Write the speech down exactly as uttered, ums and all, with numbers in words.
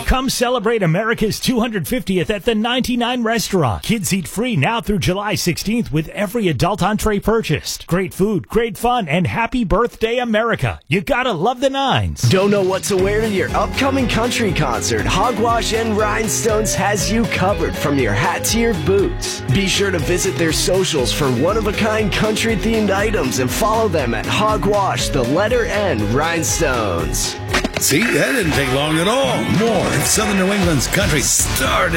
Come celebrate America's two hundred fiftieth at the ninety-nine Restaurant. Kids eat free now through July sixteenth with every adult entree purchased. Great food, great fun, and happy birthday, America. You gotta love the nines. Don't know what to wear to your upcoming country concert? Hogwash and Rhinestones has you covered from your hat to your boots. Be sure to visit their socials for one-of-a-kind country-themed items and follow them at Hogwash, the letter N, Rhinestones. See, that didn't take long at all. More Southern New England's country started.